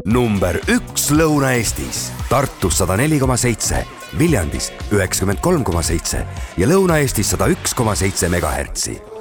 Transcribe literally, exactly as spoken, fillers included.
number üks Lõuna-Eestis, Tartus sada neli koma seitse, Viljandis üheksakümmend kolm koma seitse ja Lõuna-Eestis sada üks koma seitse megahertsi.